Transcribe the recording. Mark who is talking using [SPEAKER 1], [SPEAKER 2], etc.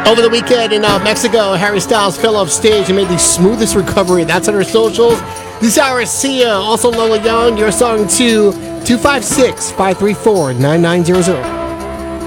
[SPEAKER 1] Over the weekend in Mexico, Harry Styles fell off stage and made the smoothest recovery. That's on our socials. This hour is Sia, also Lola Young. Your song to 256-534-9900.